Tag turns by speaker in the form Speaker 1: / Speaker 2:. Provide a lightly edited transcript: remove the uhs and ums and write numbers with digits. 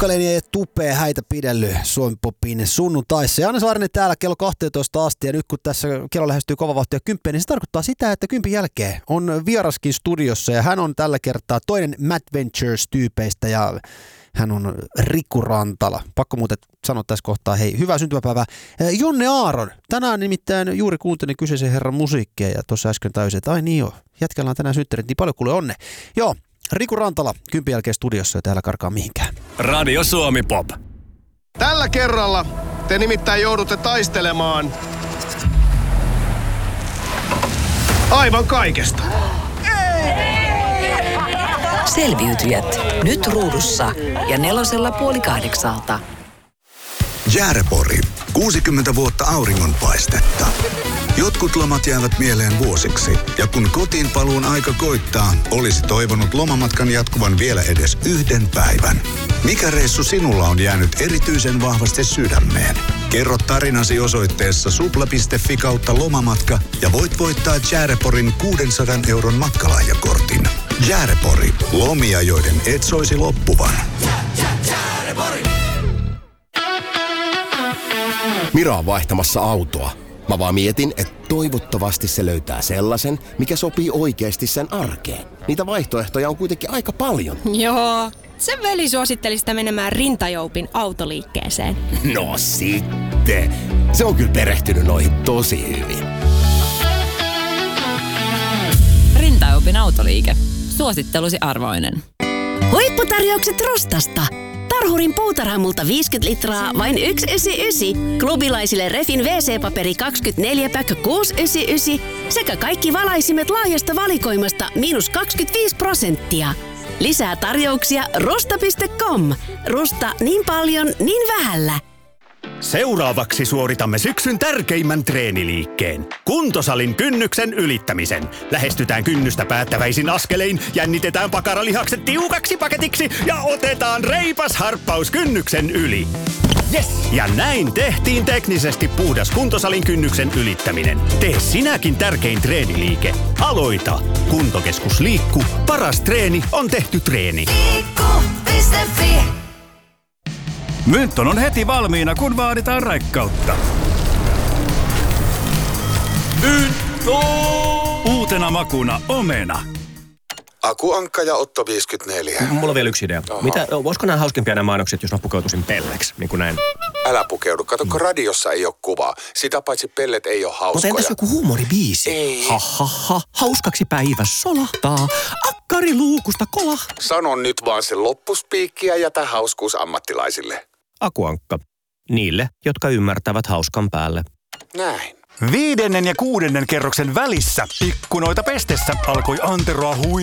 Speaker 1: Tukkaleni ja Tupee häitä pidellyt Suomi Popin sunnuntaissa. Ja Anne Saarinen täällä kello 12 asti, ja nyt kun tässä kello lähestyy kova vauhtia 10, niin se tarkoittaa sitä, että 10 jälkeen on vieraskin studiossa, ja hän on tällä kertaa toinen Matt Ventures-tyypeistä, ja hän on Riku Rantala. Pakko muuten sanoa tässä kohtaa, hei, hyvää syntymäpäivää. Jonne Aaron. Tänään nimittäin juuri kuuntelin kyseisen herran musiikkia, ja tuossa äsken täysin, että ai niin joo, jätkällä on tänään synttärit, niin paljon kuule onne. Joo, Riku Rantala, 10 jälkeen studiossa, ja täällä karkaa mihinkään.
Speaker 2: Radio Suomi Pop.
Speaker 3: Tällä kerralla te nimittäin joudutte taistelemaan aivan kaikesta.
Speaker 4: Selviytyjät. Nyt ruudussa ja 7:30.
Speaker 5: Jäärepori. 60 vuotta auringonpaistetta. Jotkut lomat jäävät mieleen vuosiksi, ja kun kotiin paluun aika koittaa, olisi toivonut lomamatkan jatkuvan vielä edes yhden päivän. Mikä reissu sinulla on jäänyt erityisen vahvasti sydämeen? Kerro tarinasi osoitteessa supla.fi/lomamatka ja voit voittaa Jääreporin 600 € matkalahjakortin. Jäärepori. Lomia, joiden et soisi loppuvan.
Speaker 2: Mira on vaihtamassa autoa. Mä vaan mietin, että toivottavasti se löytää sellaisen, mikä sopii oikeasti sen arkeen. Niitä vaihtoehtoja on kuitenkin aika paljon.
Speaker 6: Joo, sen veli suositteli sitä menemään Rintajoupin autoliikkeeseen.
Speaker 2: No sitten. Se on kyllä perehtynyt noihin tosi hyvin.
Speaker 7: Rintajoupin autoliike. Suosittelusi arvoinen.
Speaker 8: Huipputarjoukset Rustasta. Tarhurin puutarhamulta 50 litraa, vain 1,99. Klubilaisille Refin WC-paperi 24-pack 6,99. Sekä kaikki valaisimet laajasta valikoimasta -25%. Lisää tarjouksia rusta.com. Rusta niin paljon, niin vähällä.
Speaker 9: Seuraavaksi suoritamme syksyn tärkeimmän treeniliikkeen. Kuntosalin kynnyksen ylittämisen. Lähestytään kynnystä päättäväisin askelein, jännitetään pakaralihakset tiukaksi paketiksi ja otetaan reipas harppaus kynnyksen yli. Yes! Ja näin tehtiin teknisesti puhdas kuntosalin kynnyksen ylittäminen. Tee sinäkin tärkein treeniliike. Aloita! Kuntokeskus Liikku. Paras treeni on tehty treeni.
Speaker 4: Liikku.fi.
Speaker 9: Mynton on heti valmiina, kun vaaditaan raikkautta. Myntto! Uutena makuna omena.
Speaker 5: Aku Ankka ja Otto 54.
Speaker 10: Mulla on vielä yksi idea. Voisiko nämä hauskempia nämä mainokset, jos mä pukeutuisin pelleksi, niin kuin näin?
Speaker 5: Älä pukeudu. Kato, kun radiossa ei ole kuvaa. Sitä paitsi pellet ei ole hauskoja.
Speaker 10: Mutta entäs joku huumoribiisi?
Speaker 5: Ei.
Speaker 10: Ha. Hauskaksi päivä solahtaa. Akkari luukusta kolahtaa.
Speaker 5: Sano nyt vaan se loppuspiikki ja jätä hauskuus ammattilaisille.
Speaker 10: Aku Ankka. Niille, jotka ymmärtävät hauskan päälle.
Speaker 5: Näin.
Speaker 9: 5. ja 6. kerroksen välissä ikkunoita pestessä alkoi anteroa